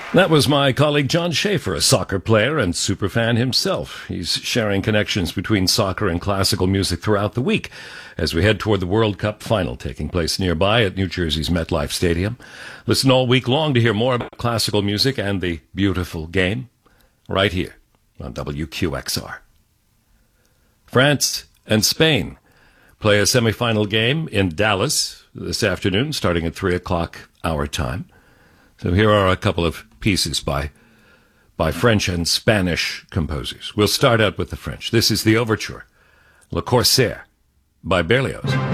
That was my colleague John Schaefer, a soccer player and superfan himself. He's sharing connections between soccer and classical music throughout the week as we head toward the World Cup final taking place nearby at New Jersey's MetLife Stadium. Listen all week long to hear more about classical music and the beautiful game right here on WQXR. France and Spain play a semifinal game in Dallas this afternoon starting at 3 o'clock our time. So here are a couple of pieces by French and Spanish composers. We'll start out with the French. This is the overture, Le Corsaire, by Berlioz.